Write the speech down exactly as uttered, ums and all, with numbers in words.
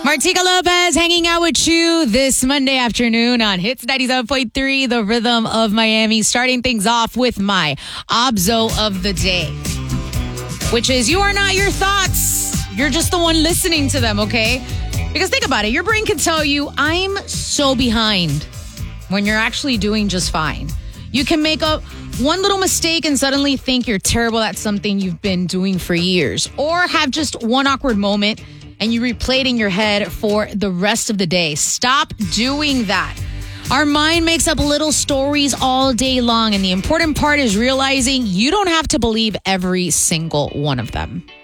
Martika Lopez hanging out with you this Monday afternoon on Hits ninety-seven point three, the rhythm of Miami. Starting things off with my Obzo of the day, which is you are not your thoughts. You're just the one listening to them, okay? Because think about it. Your brain can tell you, I'm so behind, when you're actually doing just fine. You can make up one little mistake and suddenly think you're terrible at something you've been doing for years. Or have just one awkward moment and you replay it in your head for the rest of the day. Stop doing that. Our mind makes up little stories all day long, and the important part is realizing you don't have to believe every single one of them.